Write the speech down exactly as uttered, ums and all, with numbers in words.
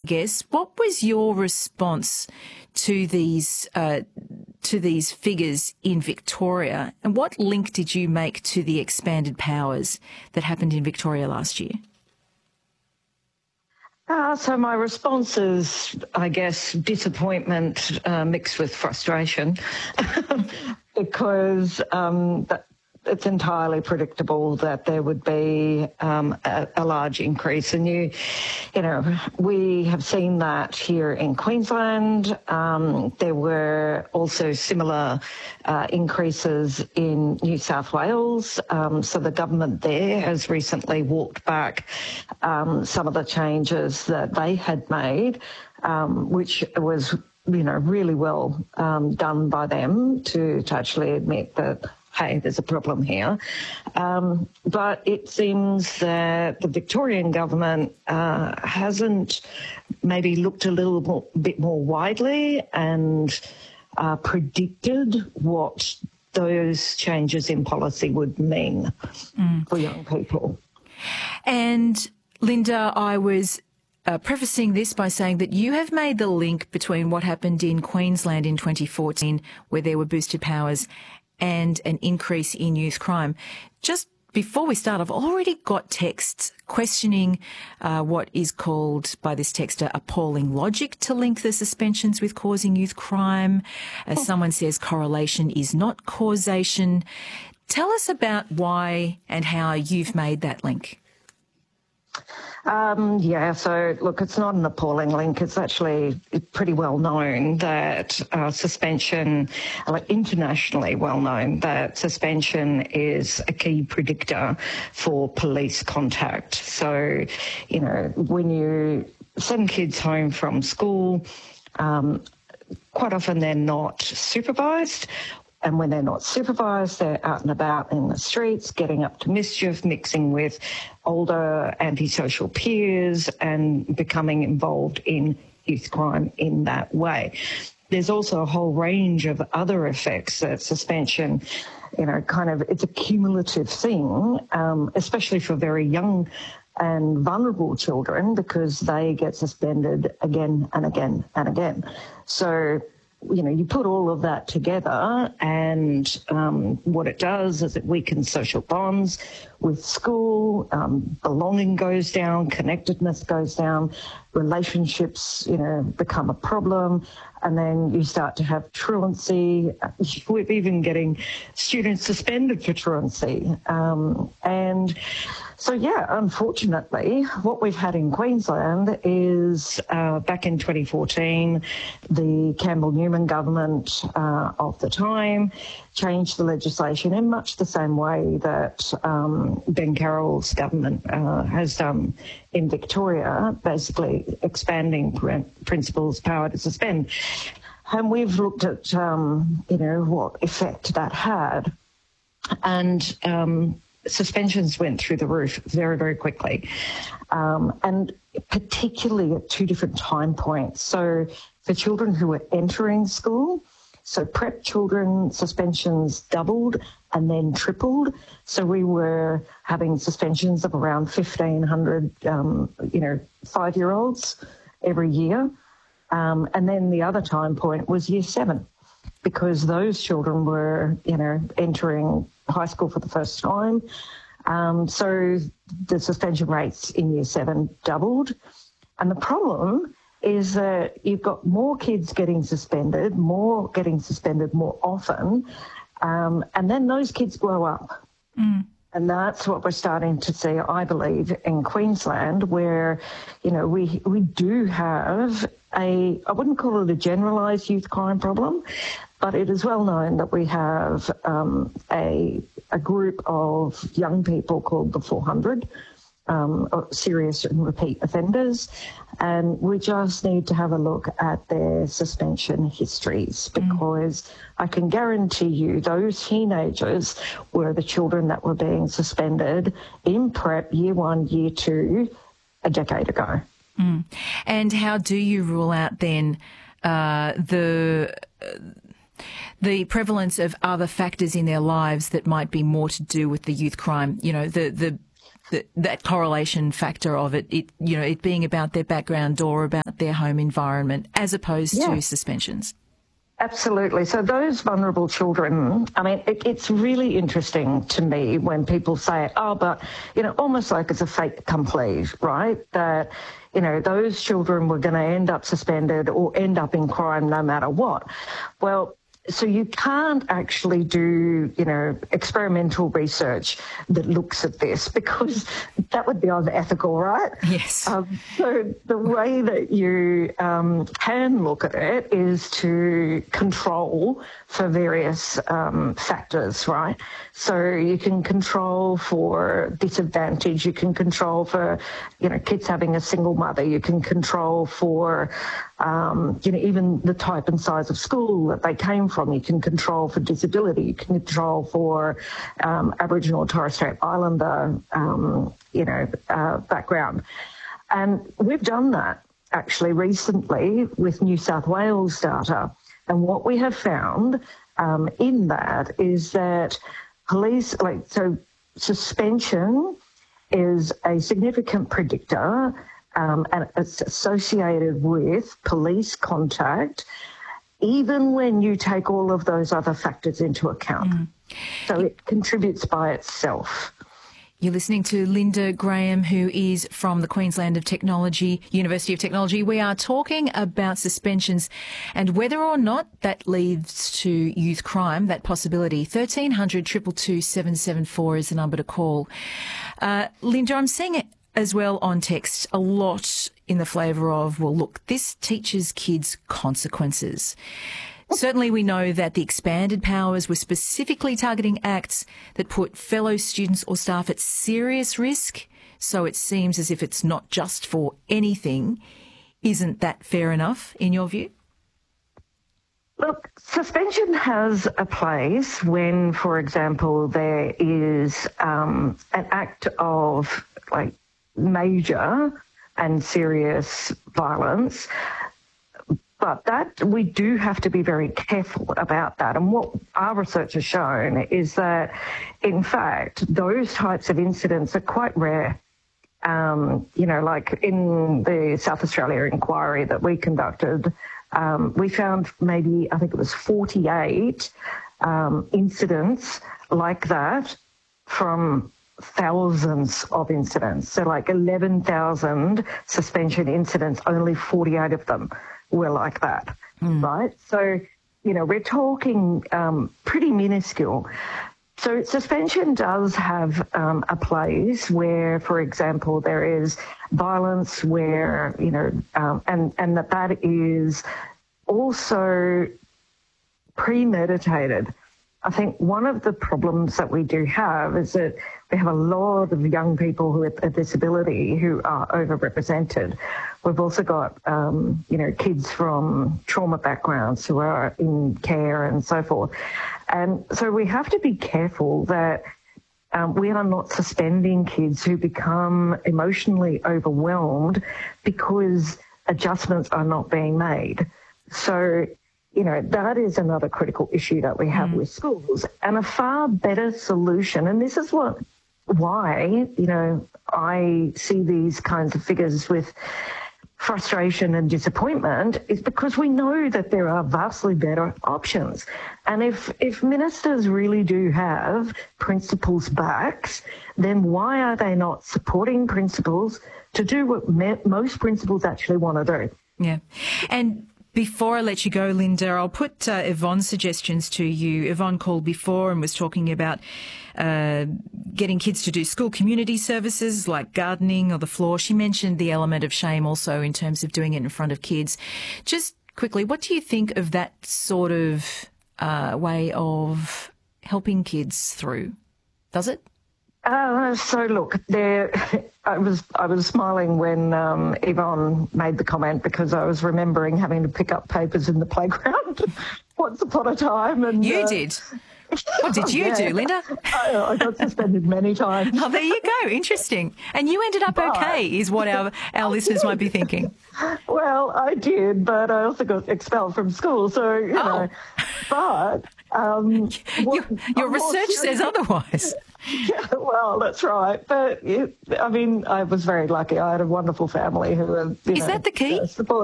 guess, what was your response to these uh, to these figures in Victoria, and what link did you make to the expanded powers that happened in Victoria last year? Uh, so my response is, I guess, disappointment uh, mixed with frustration because um, that, it's entirely predictable that there would be um, a, a large increase. And you, you know, we have seen that here in Queensland. Um, there were also similar uh, increases in New South Wales. Um, so the government there has recently walked back um, some of the changes that they had made, um, which was, you know, really well um, done by them to, to actually admit that, hey, there's a problem here. Um, but it seems that the Victorian government uh, hasn't maybe looked a little more, bit more widely and uh, predicted what those changes in policy would mean mm. for young people. And Linda, I was Uh, prefacing this by saying that you have made the link between what happened in Queensland in twenty fourteen, where there were boosted powers, and an increase in youth crime. Just before we start, I've already got texts questioning uh, what is called by this texter appalling logic to link the suspensions with causing youth crime. As someone says, correlation is not causation. Tell us about why and how you've made that link. Um, yeah, so look, it's not an appalling link. It's actually pretty well known that uh, suspension, like internationally well known, that suspension is a key predictor for police contact. So, you know, when you send kids home from school, um, quite often they're not supervised. And when they're not supervised, they're out and about in the streets, getting up to mischief, mixing with older antisocial peers and becoming involved in youth crime in that way. There's also a whole range of other effects that suspension, you know, kind of, it's a cumulative thing, um, especially for very young and vulnerable children because they get suspended again and again and again. So, you know, you put all of that together and um, what it does is it weakens social bonds with school, um, belonging goes down, connectedness goes down, relationships, you know, become a problem, and then you start to have truancy. We're even getting students suspended for truancy. Um, and so, yeah, unfortunately, what we've had in Queensland is uh, back in twenty fourteen, the Campbell-Newman government uh, of the time changed the legislation in much the same way that um, Ben Carroll's government uh, has done in Victoria, basically expanding principal's power to suspend. And we've looked at, um, you know, what effect that had. And um, suspensions went through the roof very, very quickly. Um, and particularly at two different time points. So for children who were entering school, so prep children, suspensions doubled and then tripled. So we were having suspensions of around fifteen hundred, um, you know, five-year-olds every year. Um, and then the other time point was year seven, because those children were, you know, entering high school for the first time. Um, so the suspension rates in year seven doubled. And the problem is that you've got more kids getting suspended, more getting suspended more often, um, and then those kids grow up. Mm. And that's what we're starting to see, I believe, in Queensland, where, you know, we we do have a, I wouldn't call it a generalised youth crime problem, but it is well known that we have um, a a group of young people called the four hundred, um, serious and repeat offenders, and we just need to have a look at their suspension histories, because mm. I can guarantee you those teenagers were the children that were being suspended in prep year one, year two, a decade ago. Mm. And how do you rule out then uh, the... Uh, the prevalence of other factors in their lives that might be more to do with the youth crime, you know, the, the the, that correlation factor of it, it, you know, it being about their background or about their home environment as opposed Yeah. to suspensions. Absolutely. So those vulnerable children, I mean, it, it's really interesting to me when people say, oh, but, you know, almost like it's a fait accompli, right? That, you know, those children were going to end up suspended or end up in crime no matter what. Well, so you can't actually do, you know, experimental research that looks at this because that would be unethical, right? Yes. Um, so the way that you um, can look at it is to control for various um, factors, right? So you can control for disadvantage, you can control for, you know, kids having a single mother, you can control for, um, you know, even the type and size of school that they came from, you can control for disability, you can control for um, Aboriginal and Torres Strait Islander, um, you know, uh, background. And we've done that actually recently with New South Wales data. And what we have found um, in that is that police, like, so suspension is a significant predictor um, and it's associated with police contact, even when you take all of those other factors into account. Mm. So it contributes by itself. You're listening to Linda Graham, who is from the Queensland of Technology, University of Technology. We are talking about suspensions and whether or not that leads to youth crime, that possibility. thirteen hundred, two two two, seven seven four is the number to call. Uh, Linda, I'm seeing it as well on text a lot in the flavour of, well, look, this teaches kids consequences. Certainly we know that the expanded powers were specifically targeting acts that put fellow students or staff at serious risk, so it seems as if it's not just for anything. Isn't that fair enough in your view? Look, suspension has a place when, for example, there is um, an act of like major and serious violence. But that we do have to be very careful about that. And what our research has shown is that, in fact, those types of incidents are quite rare. Um, you know, like in the South Australia inquiry that we conducted, um, we found maybe, I think it was forty-eight um, incidents like that from thousands of incidents. So like eleven thousand suspension incidents, only forty-eight of them were like that, mm. right? So, you know, we're talking um, pretty minuscule. So suspension does have um, a place where, for example, there is violence where, you know, um, and, and that that is also premeditated. I think one of the problems that we do have is that we have a lot of young people who with a disability who are overrepresented. We've also got, um, you know, kids from trauma backgrounds who are in care and so forth. And so we have to be careful that um, we are not suspending kids who become emotionally overwhelmed because adjustments are not being made. So, you know, that is another critical issue that we have mm. with schools. And a far better solution, and this is what why, you know, I see these kinds of figures with frustration and disappointment, is because we know that there are vastly better options. And if, if ministers really do have principals' backs, then why are they not supporting principals to do what me- most principals actually want to do? Yeah. And before I let you go, Linda, I'll put uh, Yvonne's suggestions to you. Yvonne called before and was talking about uh, getting kids to do school community services like gardening or the floor. She mentioned the element of shame also in terms of doing it in front of kids. Just quickly, what do you think of that sort of uh, way of helping kids through? Does it? Uh, so look, there. I was I was smiling when um, Yvonne made the comment because I was remembering having to pick up papers in the playground once upon a time. And you uh, did. What did you yeah. do, Linda? I, I got suspended many times. Oh, there you go. Interesting. And you ended up but, okay, is what our our listeners might be thinking. Well, I did, but I also got expelled from school. So you oh. know, but um, what, your, your research says otherwise. Yeah, well, that's right. But, it, I mean, I was very lucky. I had a wonderful family who were, you Is know, that the key? uh, supportive.